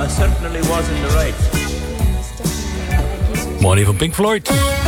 I certainly was in the right. Money van Pink Floyd.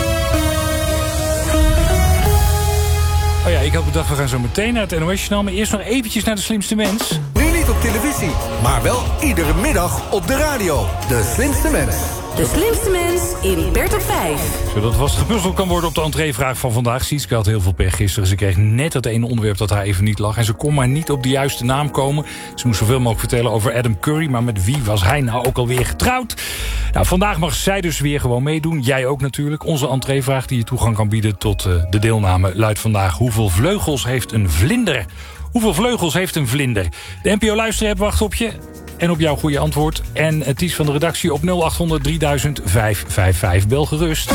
Oh ja, ik had bedacht, we gaan zo meteen naar het NOS-journaal, maar eerst nog eventjes naar de slimste mens. Nu niet op televisie, maar wel iedere middag op de radio. De slimste mens. De slimste mens in Bert op 5. Zodat vast gepuzzeld kan worden op de entreevraag van vandaag. Sietske had heel veel pech gisteren. Ze kreeg net dat ene onderwerp dat haar even niet lag. En ze kon maar niet op de juiste naam komen. Ze moest zoveel mogelijk vertellen over Adam Curry. Maar met wie was hij nou ook alweer getrouwd? Nou, vandaag mag zij dus weer gewoon meedoen. Jij ook natuurlijk. Onze entreevraag die je toegang kan bieden tot de deelname luidt vandaag: hoeveel vleugels heeft een vlinder? Hoeveel vleugels heeft een vlinder? De NPO Luisterapp wacht op je en op jouw goede antwoord. En het is van de redactie op 0800 3000 555. Bel gerust.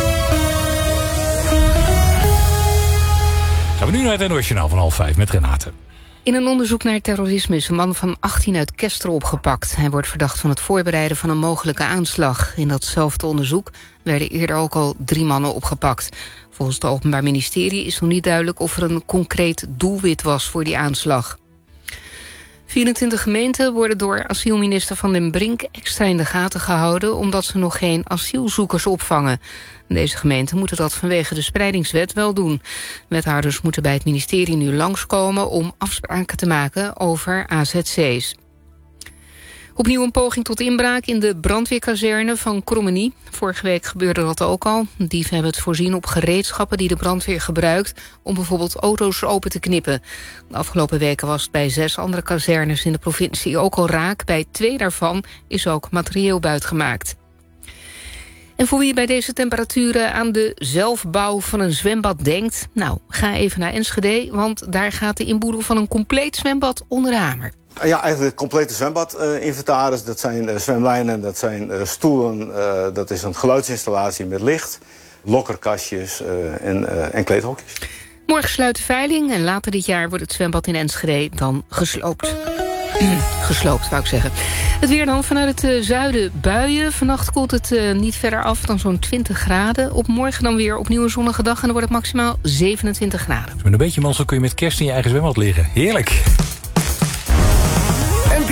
Gaan we nu naar het NOS-journaal van 4:30 met Renate. In een onderzoek naar terrorisme is een man van 18 uit Kesteren opgepakt. Hij wordt verdacht van het voorbereiden van een mogelijke aanslag. In datzelfde onderzoek werden eerder ook al 3 mannen opgepakt. Volgens het Openbaar Ministerie is nog niet duidelijk of er een concreet doelwit was voor die aanslag. 24 gemeenten worden door asielminister Van den Brink extra in de gaten gehouden omdat ze nog geen asielzoekers opvangen. Deze gemeenten moeten dat vanwege de spreidingswet wel doen. Wethouders moeten bij het ministerie nu langskomen om afspraken te maken over AZC's. Opnieuw een poging tot inbraak in de brandweerkazerne van Krommenie. Vorige week gebeurde dat ook al. Dieven hebben het voorzien op gereedschappen die de brandweer gebruikt om bijvoorbeeld auto's open te knippen. De afgelopen weken was het bij 6 andere kazernes in de provincie ook al raak. Bij 2 daarvan is ook materieel buitgemaakt. En voor wie bij deze temperaturen aan de zelfbouw van een zwembad denkt, nou, ga even naar Enschede, want daar gaat de inboedel van een compleet zwembad onder de hamer. Ja, eigenlijk de complete zwembadinventaris. Dat zijn zwemlijnen, dat zijn stoelen, dat is een geluidsinstallatie met licht, lokkerkastjes en kleedhokjes. Morgen sluit de veiling en later dit jaar wordt het zwembad in Enschede dan gesloopt. Gesloopt, wou ik zeggen. Het weer dan vanuit het zuiden buien. Vannacht koelt het niet verder af dan zo'n 20 graden. Op morgen dan weer opnieuw een zonnige dag en dan wordt het maximaal 27 graden. Met een beetje mazzel kun je met kerst in je eigen zwembad liggen. Heerlijk.